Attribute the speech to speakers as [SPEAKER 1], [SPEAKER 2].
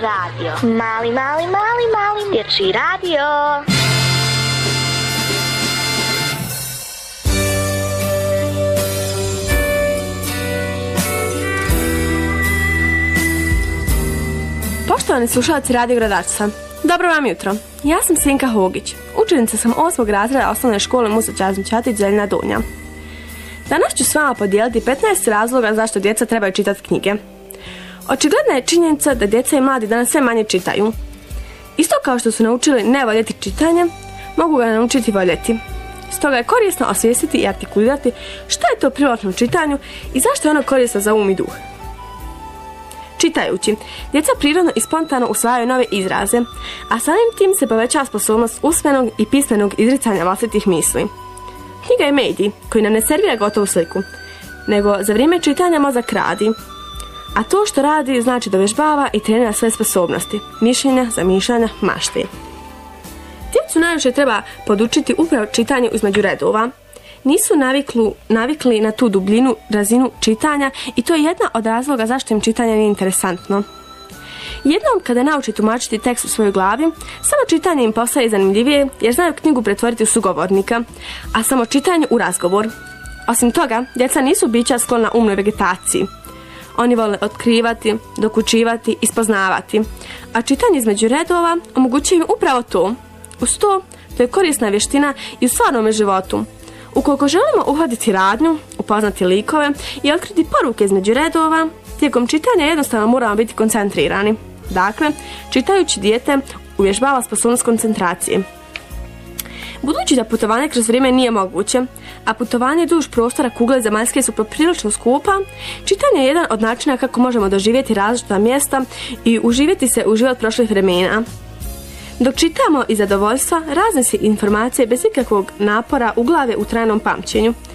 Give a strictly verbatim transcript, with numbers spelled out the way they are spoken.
[SPEAKER 1] radio. Mali, mali, mali, mali dječji radio.
[SPEAKER 2] Poštovani slušalci Radio Gradačca, dobro vam jutro. Ja sam Sinka Hogić, učenica sam osmog razreda osnovne škole Musa Čazim Ćatić Zeljina Donja. Danas ću s vama podijeliti petnaest razloga zašto djeca trebaju čitati knjige. Očigledna je činjenica da djeca i mladi danas sve manje čitaju. Isto kao što su naučili ne voljeti čitanje, mogu ga naučiti voljeti. Stoga je korisno osvijestiti i artikulirati što je to privlačno čitanju i zašto je ono korisno za um i duh. Čitajući, djeca prirodno i spontano usvajaju nove izraze, a samim tim se povećava sposobnost usmenog i pismenog izricanja vlastitih misli. Knjiga je medij koji nam ne servira gotovu sliku, nego za vrijeme čitanja mozak radi, a to što radi znači da vježbava i trenira sve sposobnosti, mišljenja, zamišljanja, mašte. Djecu najviše treba podučiti upravo čitanju između redova. Nisu naviklu, navikli na tu dubljinu, razinu čitanja i to je jedna od razloga zašto im čitanje nije interesantno. Jednom kada nauči tumačiti tekst u svojoj glavi, samo čitanje im postaje zanimljivije jer znaju knjigu pretvoriti u sugovornika, a samo čitanje u razgovor. Osim toga, djeca nisu bića sklona umnoj vegetaciji. Oni vole otkrivati, dokučivati i spoznavati, a čitanje između redova omogućuje im upravo to. Uz to, to je korisna vještina i u stvarnom životu. Ukoliko želimo uhvatiti radnju, upoznati likove i otkriti poruke između redova, tijekom čitanja jednostavno moramo biti koncentrirani. Dakle, čitajući dijete uvježbava sposobnost koncentracije. Budući da putovanje kroz vrijeme nije moguće, a putovanje duž prostora kugle zemaljske su poprilično skupa, čitanje je jedan od načina kako možemo doživjeti različita mjesta i uživjeti se u život prošlih vremena. Dok čitamo iz zadovoljstva, razne se informacije bez ikakvog napora uglave u trajnom pamćenju.